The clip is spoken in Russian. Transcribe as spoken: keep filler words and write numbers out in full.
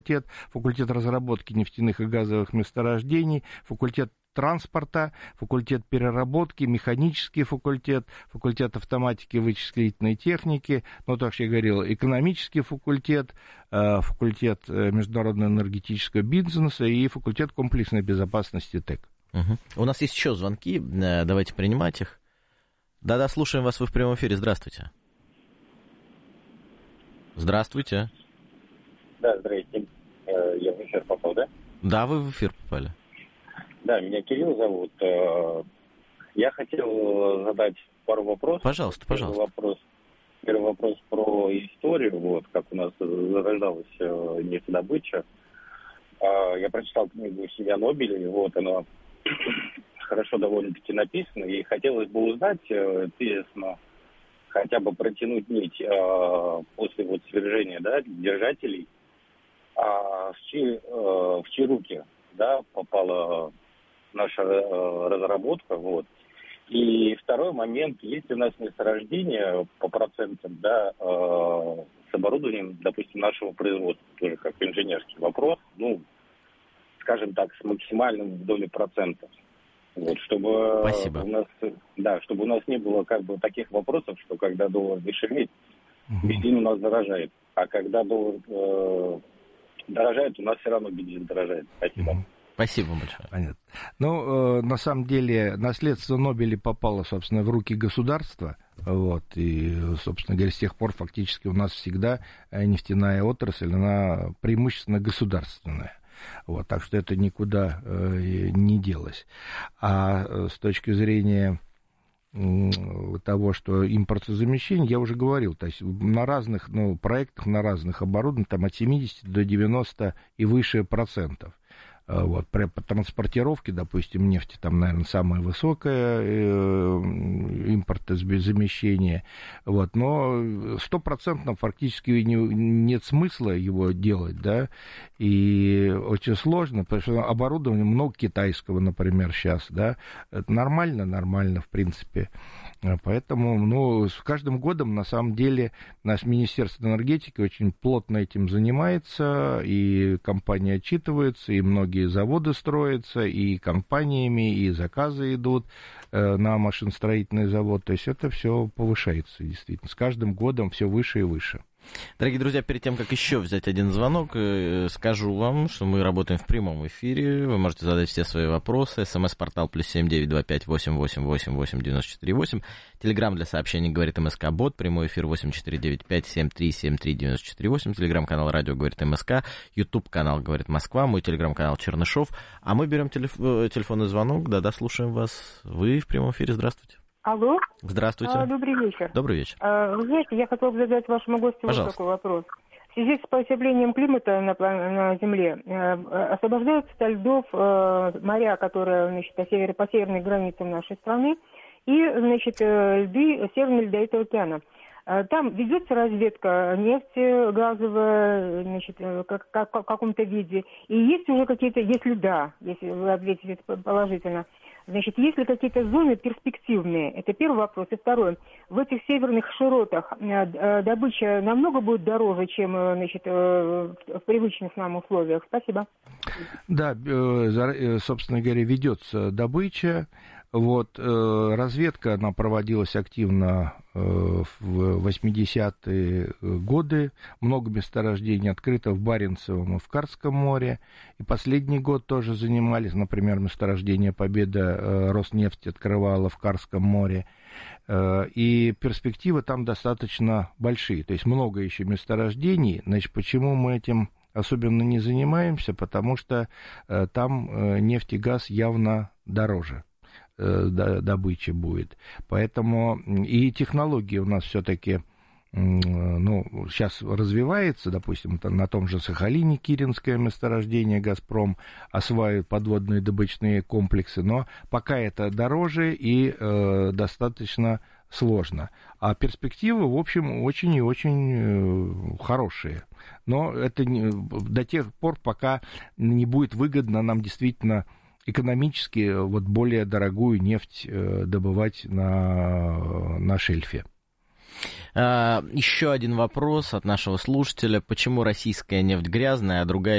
факультет разработки нефтяных и газовых месторождений, факультет транспорта, факультет переработки, механический факультет, факультет автоматики и вычислительной техники, ну, так что я говорил, экономический факультет, факультет международного энергетического бизнеса и факультет комплексной безопасности ТЭК. Угу. У нас есть еще звонки, давайте принимать их. Да-да, слушаем вас, вы в прямом эфире, здравствуйте. Здравствуйте. Да, здравствуйте. Я в эфир попал, да? Да, вы в эфир попали. Да, меня Кирилл зовут. Я хотел задать пару вопросов. Пожалуйста, пожалуйста. Первый вопрос, первый вопрос про историю, вот, как у нас зарождалась нефтедобыча. Я прочитал книгу «Семья Нобелей», вот, она хорошо довольно-таки написана, и хотелось бы узнать, интересно, хотя бы протянуть нить после вот свержения, да, держателей, а в чьи, в чьи руки, да, попала наша э, разработка, вот. И второй момент, есть у нас месторождение по процентам, да, э, с оборудованием, допустим, нашего производства, тоже как инженерский вопрос, ну, скажем так, с максимальным в доле процентов. Вот, чтобы Спасибо. у нас, да, чтобы у нас не было как бы таких вопросов, что когда доллар дешевеет, угу. бензин у нас дорожает, а когда доллар э, дорожает, у нас все равно бензин дорожает. Спасибо. Угу. Спасибо большое. Понятно. Ну, э, на самом деле, наследство Нобеля попало, собственно, в руки государства, вот, и, собственно говоря, с тех пор фактически у нас всегда нефтяная отрасль, она преимущественно государственная. Вот, так что это никуда э, не делось. А с точки зрения того, что импортозамещение, я уже говорил, то есть на разных, ну, проектах, на разных оборудованиях, там от семидесяти до девяноста и выше процентов. Вот, при транспортировке, допустим, нефти, там, наверное, самое высокое э, импортозамещение, вот, но стопроцентно фактически не, нет смысла его делать, да, и очень сложно, потому что оборудования много китайского, например, сейчас, да, это нормально, нормально, в принципе, поэтому, ну, с каждым годом, на самом деле, наше Министерство энергетики очень плотно этим занимается, и компания отчитывается, и многие заводы строятся, и компаниями, и заказы идут э, на машиностроительный завод. То есть это все повышается, действительно. С каждым годом все выше и выше. Дорогие друзья, перед тем, как еще взять один звонок, скажу вам, что мы работаем в прямом эфире. Вы можете задать все свои вопросы. СМС-портал плюс семь девять два пять восемь восемь восемь восемь девяносто четыре восемь. Телеграм для сообщений говорит МСК Бот. Прямой эфир восемь четыре девять пять семь три семь три девяносто четыре восемь. Телеграм-канал радио говорит МСК. Ютуб-канал говорит Москва. Мой телеграм-канал Чернышов. А мы берем телеф... телефонный звонок. Да-да, слушаем вас. Вы в прямом эфире. Здравствуйте. Алло. Здравствуйте. А, добрый вечер. Добрый вечер. А, вы знаете, я хотела бы задать вашему гостю Пожалуйста. вот такой вопрос. В связи с потеплением климата на, на Земле э, освобождаются со льдов э, моря, которые, значит, по, север, по северной границам нашей страны, и, значит, э, льды Северного Ледовитого океана. Там ведется разведка нефти газовая, значит, как, как, в каком-то виде. И есть уже какие-то, если да, если вы ответите положительно, значит, есть ли какие-то зоны перспективные? Это первый вопрос. И второй. В этих северных широтах добыча намного будет дороже, чем, значит, в привычных нам условиях? Спасибо. Да, собственно говоря, ведется добыча. Вот, разведка, она проводилась активно в восьмидесятые годы, много месторождений открыто в Баренцевом и в Карском море, и последний год тоже занимались, например, месторождение Победа Роснефть открывала в Карском море, и перспективы там достаточно большие, то есть много еще месторождений. Значит, почему мы этим особенно не занимаемся? Потому что там нефть и газ явно дороже. Добыча будет. Поэтому и технологии у нас все-таки, ну, сейчас развивается, допустим, на том же Сахалине Киренское месторождение «Газпром» осваивает подводные добычные комплексы, но пока это дороже и э, достаточно сложно. А перспективы, в общем, очень и очень хорошие. Но это не, до тех пор, пока не будет выгодно нам действительно экономически вот более дорогую нефть добывать на, на шельфе. А, еще один вопрос от нашего слушателя. Почему российская нефть грязная, а другая